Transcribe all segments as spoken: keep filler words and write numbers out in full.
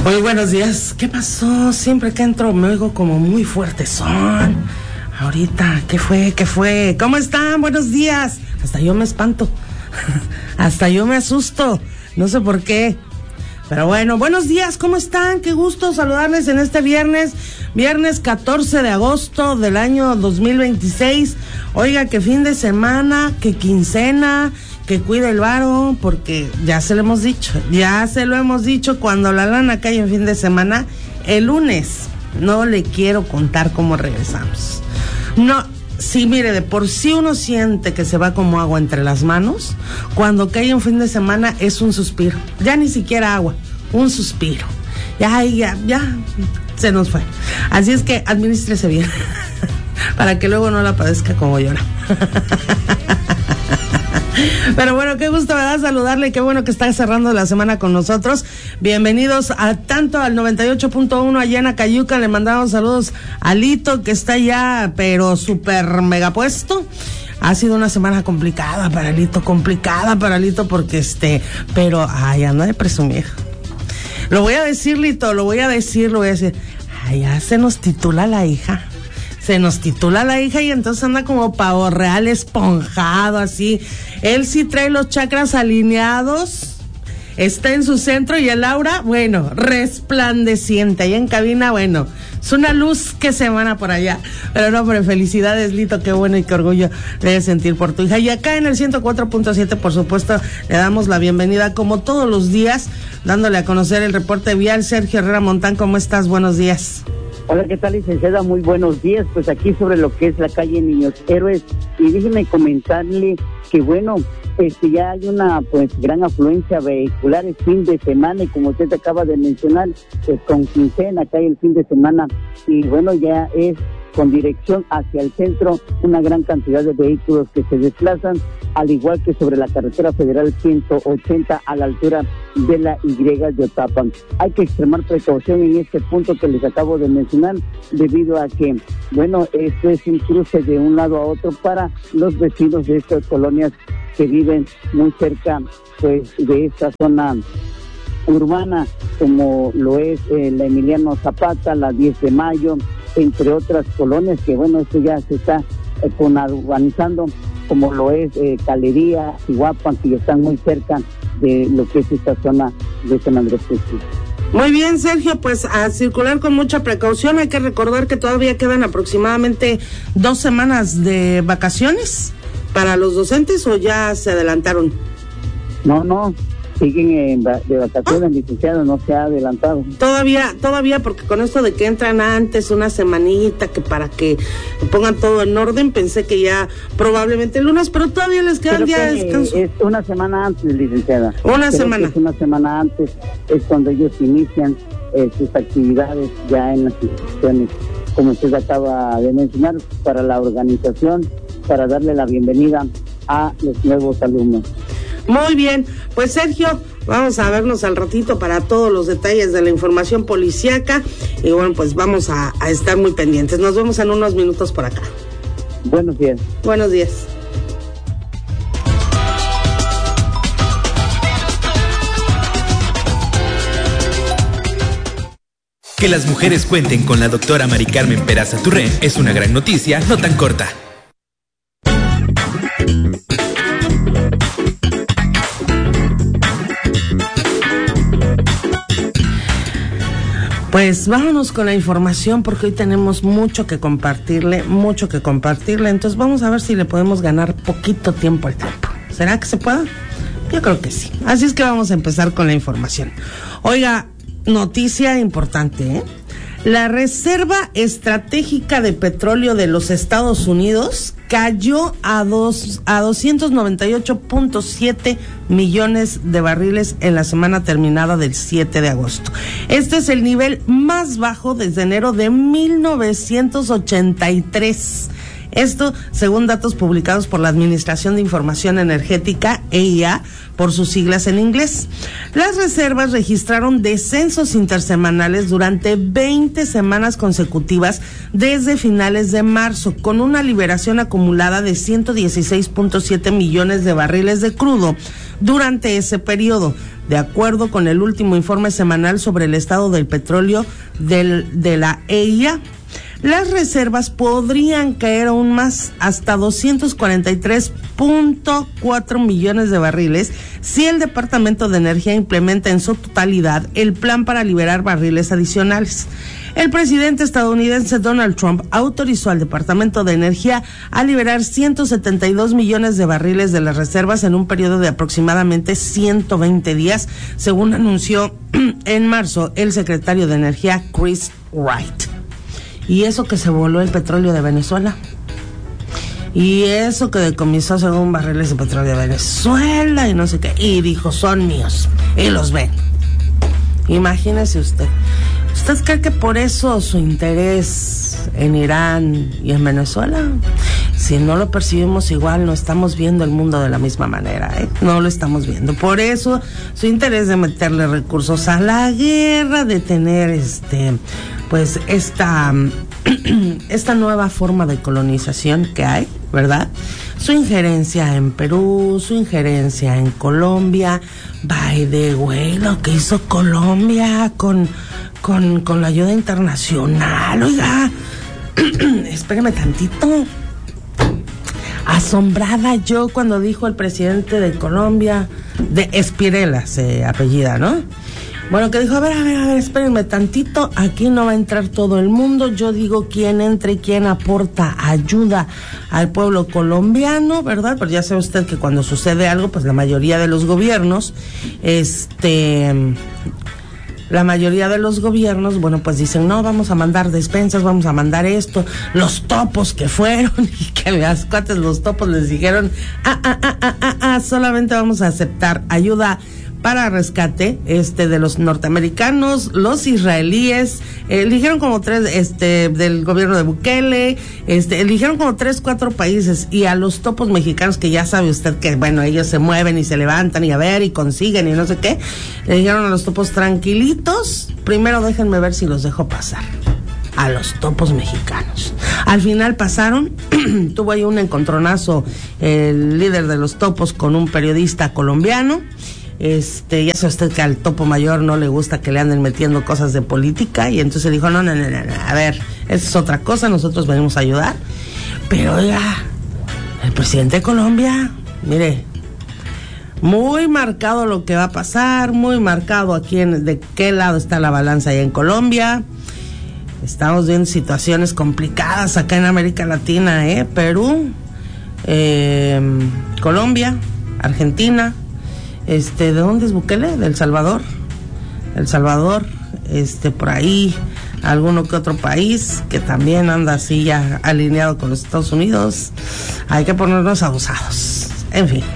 Muy buenos días. ¿Qué pasó? Siempre que entro me oigo como muy fuerte son. Ahorita, ¿qué fue? ¿Qué fue? ¿Cómo están? Buenos días. Hasta yo me espanto. Hasta yo me asusto. No sé por qué. Pero bueno, buenos días, ¿cómo están? Qué gusto saludarles en este viernes, viernes catorce de agosto del año dos mil veintiséis. Oiga, que fin de semana, que quincena, que cuide el varo, porque ya se lo hemos dicho, ya se lo hemos dicho, cuando la lana cae en fin de semana, el lunes, no le quiero contar cómo regresamos. No, sí, mire, de por sí uno siente que se va como agua entre las manos, cuando cae en fin de semana es un suspiro, ya ni siquiera agua, un suspiro, ya, ya, ya, se nos fue. Así es que administrese bien, para que luego no la padezca como yo. Pero bueno, qué gusto me da saludarle, qué bueno que está cerrando la semana con nosotros. Bienvenidos a tanto al noventa y ocho punto uno allá en Acayuca. Le mandamos saludos a Lito, que está ya pero súper mega puesto. Ha sido una semana complicada para Lito, complicada para Lito porque este, pero ay, anda de presumir. Lo voy a decir, Lito, lo voy a decir, lo voy a decir. Ay, ya se nos titula la hija. Se nos titula la hija y entonces anda como pavo real esponjado así. Él sí trae los chakras alineados, está en su centro y el aura, bueno, resplandeciente. Ahí en cabina, bueno, es una luz que se emana por allá. Pero no, pero felicidades, Lito, qué bueno y qué orgullo debes sentir por tu hija. Y acá en el ciento cuatro punto siete, por supuesto, le damos la bienvenida como todos los días, dándole a conocer el reporte vial. Sergio Herrera Montán, ¿cómo estás? Buenos días. Hola, ¿qué tal, licenciada? Muy buenos días. Pues aquí sobre lo que es la calle Niños Héroes, y déjeme comentarle que bueno, este ya hay una pues gran afluencia vehicular el fin de semana, y como usted acaba de mencionar, pues con quincena acá hay el fin de semana, y bueno, ya es con dirección hacia el centro una gran cantidad de vehículos que se desplazan, al igual que sobre la carretera federal ciento ochenta a la altura de la Y de Otapan. Hay que extremar precaución en este punto que les acabo de mencionar, debido a que, bueno, esto es un cruce de un lado a otro para los vecinos de estas colonias que viven muy cerca, pues, de esta zona urbana, como lo es eh, la Emiliano Zapata, la diez de mayo, entre otras colonias que, bueno, esto ya se está eh, conurbanizando, como lo es eh, Calería, Chihuapan, que están muy cerca de lo que es esta zona de San Andrés Textil. Muy bien, Sergio, pues a circular con mucha precaución. Hay que recordar que todavía quedan aproximadamente dos semanas de vacaciones para los docentes, ¿o ya se adelantaron? No, no, siguen en, de vacaciones, ah. licenciado, no se ha adelantado. Todavía, todavía, porque con esto de que entran antes, una semanita, que para que pongan todo en orden, pensé que ya probablemente el lunes, pero todavía les quedan días de descanso. Es una semana antes, licenciada. Una Creo semana. Es una semana antes, es cuando ellos inician eh, sus actividades ya en las instituciones, como usted acaba de mencionar, para la organización, para darle la bienvenida a los nuevos alumnos. Muy bien, pues Sergio, vamos a vernos al ratito para todos los detalles de la información policíaca, y bueno, pues vamos a, a estar muy pendientes. Nos vemos en unos minutos por acá. Buenos días. Buenos días. Que las mujeres cuenten con la doctora Mari Carmen Peraza Turré es una gran noticia, no tan corta. Pues vámonos con la información, porque hoy tenemos mucho que compartirle, mucho que compartirle. Entonces vamos a ver si le podemos ganar poquito tiempo al tiempo. ¿Será que se pueda? Yo creo que sí. Así es que vamos a empezar con la información. Oiga, noticia importante, ¿eh? La Reserva Estratégica de Petróleo de los Estados Unidos cayó a, dos, a doscientos noventa y ocho punto siete millones de barriles en la semana terminada del siete de agosto. Este es el nivel más bajo desde enero de mil novecientos ochenta y tres. Esto según datos publicados por la Administración de Información Energética, E I A, por sus siglas en inglés. Las reservas registraron descensos intersemanales durante veinte semanas consecutivas desde finales de marzo, con una liberación acumulada de ciento dieciséis punto siete millones de barriles de crudo, durante ese periodo. De acuerdo con el último informe semanal sobre el estado del petróleo del, de la E I A, las reservas podrían caer aún más hasta doscientos cuarenta y tres punto cuatro millones de barriles si el Departamento de Energía implementa en su totalidad el plan para liberar barriles adicionales. El presidente estadounidense Donald Trump autorizó al Departamento de Energía a liberar ciento setenta y dos millones de barriles de las reservas en un periodo de aproximadamente ciento veinte días, según anunció en marzo el secretario de Energía Chris Wright. Y eso que se voló el petróleo de Venezuela. Y eso que decomisó según barriles de petróleo de Venezuela y no sé qué. Y dijo, son míos. Y los ven. Imagínese usted. ¿Usted cree que por eso su interés en Irán y en Venezuela? Si no lo percibimos igual, no estamos viendo el mundo de la misma manera, ¿eh? No lo estamos viendo. Por eso su interés de meterle recursos a la guerra, de tener este, pues esta, esta nueva forma de colonización que hay, ¿verdad? Su injerencia en Perú, su injerencia en Colombia. By the way, lo que hizo Colombia con, con, con la ayuda internacional, oiga, espéreme tantito. Asombrada yo cuando dijo el presidente de Colombia, de Espirela se apellida, ¿no? Bueno, que dijo, a ver, a ver, a ver, espérenme tantito, aquí no va a entrar todo el mundo, yo digo quién entra y quién aporta ayuda al pueblo colombiano, ¿verdad? Pero ya sabe usted que cuando sucede algo, pues la mayoría de los gobiernos, este... La mayoría de los gobiernos, bueno, pues dicen, no, vamos a mandar despensas, vamos a mandar esto. Los topos que fueron y que las cuates, los topos les dijeron, ah, ah, ah, ah, ah, ah, solamente vamos a aceptar ayuda para rescate este de los norteamericanos, los israelíes, eh, eligieron como tres este del gobierno de Bukele, este eligieron como tres, cuatro países, y a los topos mexicanos, que ya sabe usted que bueno, ellos se mueven y se levantan y a ver y consiguen y no sé qué, le dijeron a los topos tranquilitos, primero déjenme ver si los dejo pasar. A los topos mexicanos. Al final pasaron, tuvo ahí un encontronazo el líder de los topos con un periodista colombiano. Este, ya sabe usted que al topo mayor no le gusta que le anden metiendo cosas de política, y entonces dijo, no, no, no, no, no, a ver, esa es otra cosa, nosotros venimos a ayudar. Pero oiga, el presidente de Colombia, mire, muy marcado lo que va a pasar, muy marcado aquí en de qué lado está la balanza allá en Colombia. Estamos viendo situaciones complicadas acá en América Latina, ¿eh? Perú, eh, Colombia, Argentina. Este, ¿de dónde es Bukele? ¿De El Salvador? El Salvador, este, por ahí, alguno que otro país que también anda así ya alineado con los Estados Unidos. Hay que ponernos abusados. En fin.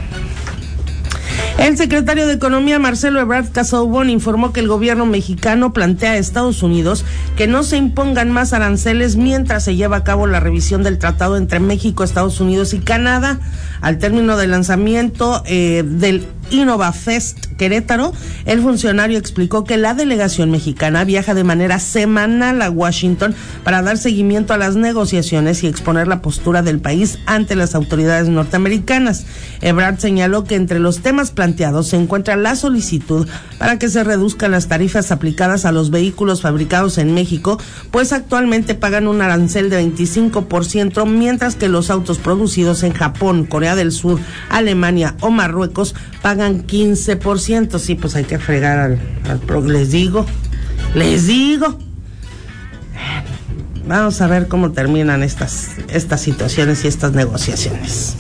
El secretario de Economía, Marcelo Ebrard Casaubon, informó que el gobierno mexicano plantea a Estados Unidos que no se impongan más aranceles mientras se lleva a cabo la revisión del tratado entre México, Estados Unidos y Canadá. Al término del lanzamiento eh, del InnovaFest Querétaro, el funcionario explicó que la delegación mexicana viaja de manera semanal a Washington para dar seguimiento a las negociaciones y exponer la postura del país ante las autoridades norteamericanas. Ebrard señaló que entre los temas planteados se encuentra la solicitud para que se reduzcan las tarifas aplicadas a los vehículos fabricados en México, pues actualmente pagan un arancel de veinticinco por ciento, mientras que los autos producidos en Japón, Corea del Sur, Alemania o Marruecos pagan quince por ciento. Sí, pues hay que fregar al, al pro, les digo, les digo. Vamos a ver cómo terminan estas, estas situaciones y estas negociaciones.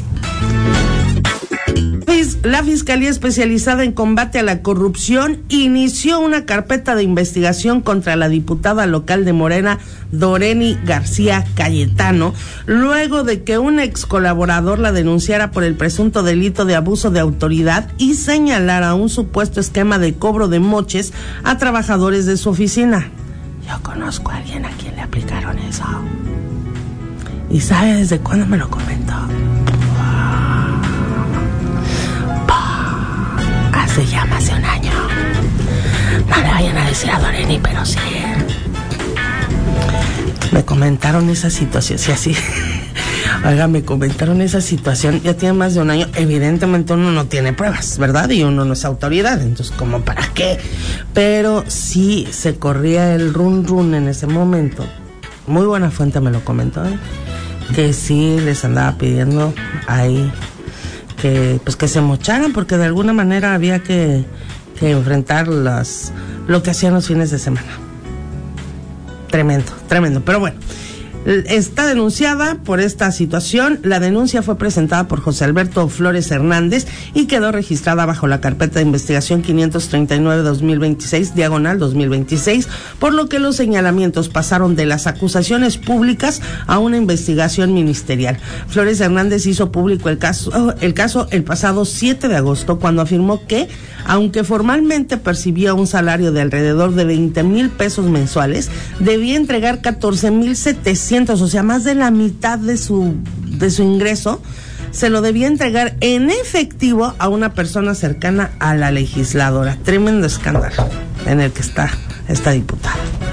La Fiscalía Especializada en Combate a la Corrupción inició una carpeta de investigación contra la diputada local de Morena, Doreni García Cayetano, luego de que un ex colaborador la denunciara por el presunto delito de abuso de autoridad y señalara un supuesto esquema de cobro de moches a trabajadores de su oficina. Yo conozco a alguien a quien le aplicaron eso. ¿Y sabe desde cuándo me lo comentó? Se llama hace un año. No le vayan a decir a Doreni, pero sí. Me comentaron esa situación, sí, así. Oiga, me comentaron esa situación, ya tiene más de un año, evidentemente uno no tiene pruebas, ¿verdad? Y uno no es autoridad, entonces, ¿cómo para qué? Pero sí se corría el run run en ese momento. Muy buena fuente me lo comentó, ¿eh? Que sí les andaba pidiendo ahí que pues que se mocharan, porque de alguna manera había que, que enfrentar las lo que hacían los fines de semana. Tremendo, tremendo, pero bueno. Está denunciada por esta situación. La denuncia fue presentada por José Alberto Flores Hernández y quedó registrada bajo la carpeta de investigación quinientos treinta y nueve dos mil veintiséis, diagonal dos mil veintiséis, por lo que los señalamientos pasaron de las acusaciones públicas a una investigación ministerial. Flores Hernández hizo público el caso, el caso el pasado siete de agosto, cuando afirmó que, aunque formalmente percibía un salario de alrededor de veinte mil pesos mensuales, debía entregar catorce mil setecientos, o sea, más de la mitad de su, de su ingreso, se lo debía entregar en efectivo a una persona cercana a la legisladora. Tremendo escándalo en el que está esta diputada.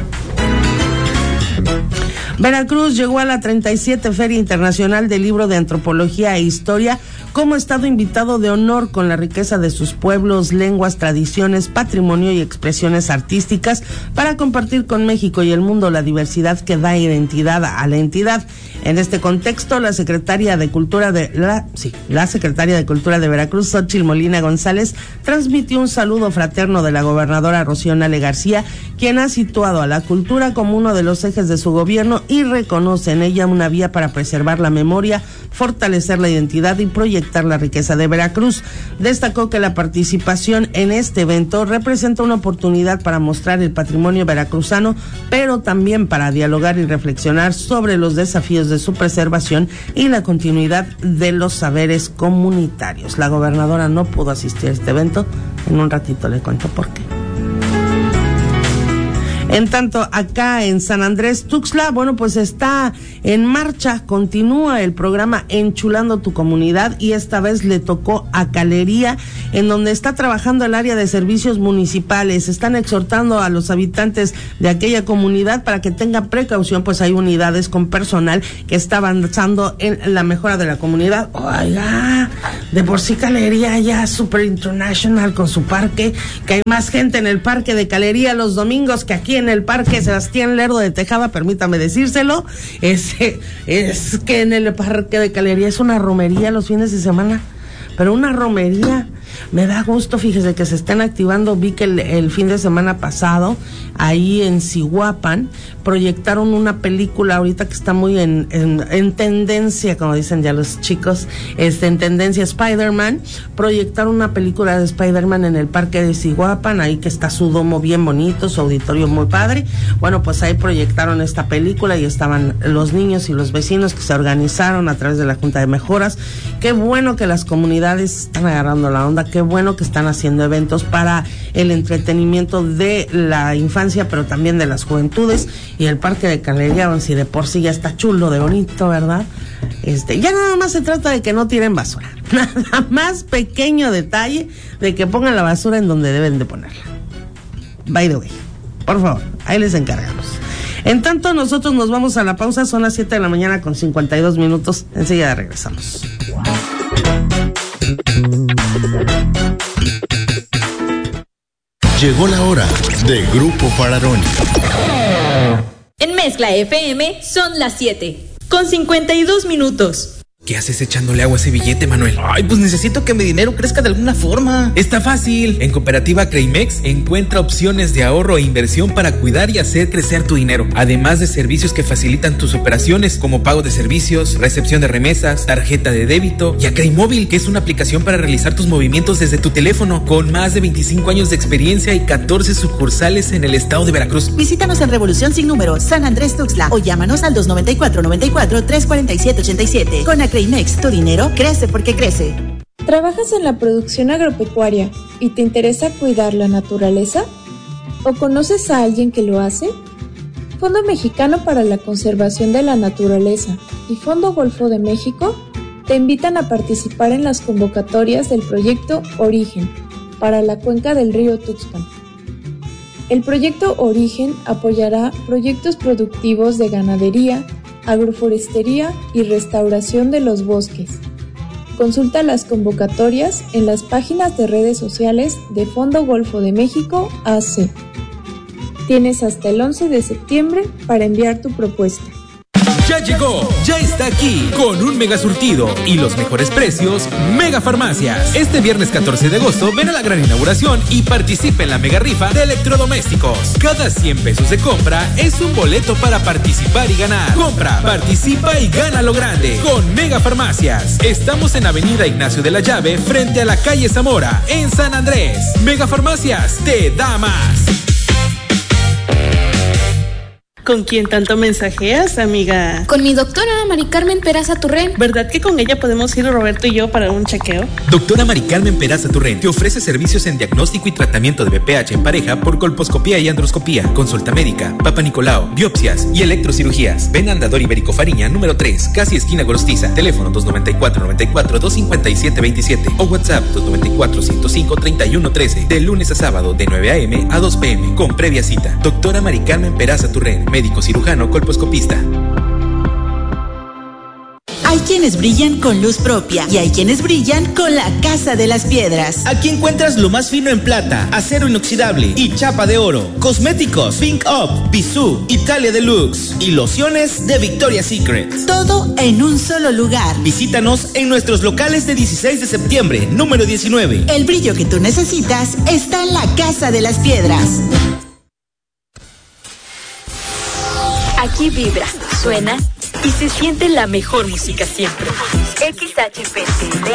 Veracruz llegó a la treinta y siete Feria Internacional del Libro de Antropología e Historia como estado invitado de honor, con la riqueza de sus pueblos, lenguas, tradiciones, patrimonio y expresiones artísticas, para compartir con México y el mundo la diversidad que da identidad a la entidad. En este contexto, la secretaria de Cultura de la, sí, la secretaria de Cultura de Veracruz, Xóchitl Molina González, transmitió un saludo fraterno de la gobernadora Rocío Nale García, quien ha situado a la cultura como uno de los ejes de su gobierno y reconoce en ella una vía para preservar la memoria, fortalecer la identidad y proyectar la riqueza de Veracruz. Destacó que la participación en este evento representa una oportunidad para mostrar el patrimonio veracruzano, pero también para dialogar y reflexionar sobre los desafíos de su preservación y la continuidad de los saberes comunitarios. La gobernadora no pudo asistir a este evento. En un ratito le cuento por qué. En tanto, acá en San Andrés Tuxtla, bueno, pues está en marcha, continúa el programa Enchulando tu Comunidad, y esta vez le tocó a Calería, en donde está trabajando el área de servicios municipales. Están exhortando a los habitantes de aquella comunidad para que tengan precaución, pues hay unidades con personal que está avanzando en la mejora de la comunidad. Oiga, de por sí Calería ya super international con su parque, que hay más gente en el parque de Calería los domingos que aquí en el parque Sebastián Lerdo de Tejada, permítame decírselo. Es, es que en el parque de Calería es una romería los fines de semana, pero una romería. Me da gusto, fíjese, que se estén activando. Vi que el, el fin de semana pasado, ahí en Zihuapan, proyectaron una película ahorita que está muy en, en, en tendencia, como dicen ya los chicos, este, en tendencia Spider-Man. Proyectaron una película de Spider-Man en el parque de Zihuapan, ahí que está su domo bien bonito, su auditorio muy padre. Bueno, pues ahí proyectaron esta película y estaban los niños y los vecinos que se organizaron a través de la Junta de Mejoras. Qué bueno que las comunidades están agarrando la onda. Qué bueno que están haciendo eventos para el entretenimiento de la infancia, pero también de las juventudes. Y el parque de Calería, si de por sí ya está chulo de bonito, ¿verdad? Este, ya nada más se trata de que no tiren basura. Nada más pequeño detalle de que pongan la basura en donde deben de ponerla. By the way, por favor, ahí les encargamos. En tanto, nosotros nos vamos a la pausa. Son las siete de la mañana con cincuenta y dos minutos. Enseguida regresamos. Llegó la hora de Grupo Fararoni. En Mezcla F M son las siete con cincuenta y dos minutos. ¿Qué haces echándole agua a ese billete, Manuel? Ay, pues necesito que mi dinero crezca de alguna forma. Está fácil. En Cooperativa Creimex encuentra opciones de ahorro e inversión para cuidar y hacer crecer tu dinero. Además de servicios que facilitan tus operaciones, como pago de servicios, recepción de remesas, tarjeta de débito, y a Creimóvil, que es una aplicación para realizar tus movimientos desde tu teléfono, con más de veinticinco años de experiencia y catorce sucursales en el estado de Veracruz. Visítanos en Revolución Sin Número, San Andrés Tuxtla, o llámanos al dos noventa y cuatro, noventa y cuatro, tres cuarenta y siete, ochenta y siete. Con Creimex, tu dinero crece porque crece. ¿Trabajas en la producción agropecuaria y te interesa cuidar la naturaleza? ¿O conoces a alguien que lo hace? Fondo Mexicano para la Conservación de la Naturaleza y Fondo Golfo de México te invitan a participar en las convocatorias del proyecto Origen para la cuenca del río Tuxpan. El proyecto Origen apoyará proyectos productivos de ganadería, agroforestería y restauración de los bosques. Consulta las convocatorias en las páginas de redes sociales de Fondo Golfo de México A C. Tienes hasta el once de septiembre para enviar tu propuesta. Ya llegó, ya está aquí, con un mega surtido y los mejores precios, Mega Farmacias. Este viernes catorce de agosto ven a la gran inauguración y participa en la mega rifa de electrodomésticos. Cada cien pesos de compra es un boleto para participar y ganar. Compra, participa y gana lo grande con Mega Farmacias. Estamos en Avenida Ignacio de la Llave, frente a la calle Zamora, en San Andrés. Mega Farmacias te da más. ¿Con quién tanto mensajeas, amiga? Con mi doctora Mari Carmen Peraza Turren. ¿Verdad que con ella podemos ir Roberto y yo para un chequeo? Doctora Mari Carmen Peraza Turren te ofrece servicios en diagnóstico y tratamiento de B P H en pareja por colposcopía y androscopía, consulta médica, Papa Nicolau, biopsias y electrocirugías. Ven a Andador Ibérico Fariña, número tres, casi esquina Gorostiza. Teléfono dos noventa y cuatro, noventa y cuatro, dos cincuenta y siete veintisiete o WhatsApp dos noventa y cuatro, ciento cinco, treinta y uno trece. De lunes a sábado de nueve a eme a dos peme con previa cita. Doctora Mari Carmen Peraza Turren, médico cirujano colposcopista. Hay quienes brillan con luz propia y hay quienes brillan con la Casa de las Piedras. Aquí encuentras lo más fino en plata, acero inoxidable y chapa de oro. Cosméticos, Pink Up, Bisú, Italia Deluxe y lociones de Victoria's Secret. Todo en un solo lugar. Visítanos en nuestros locales de dieciséis de septiembre, número diecinueve. El brillo que tú necesitas está en la Casa de las Piedras. Aquí vibra, suena y se siente la mejor música siempre. X H P T